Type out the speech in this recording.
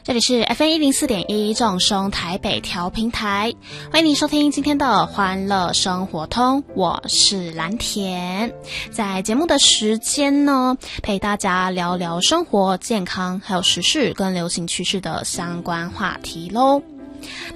这里是 FM104.1 正声台北调频台，欢迎您收听今天的欢乐生活通，我是蓝田。在节目的时间呢，陪大家聊聊生活、健康还有时事跟流行趋势的相关话题咯。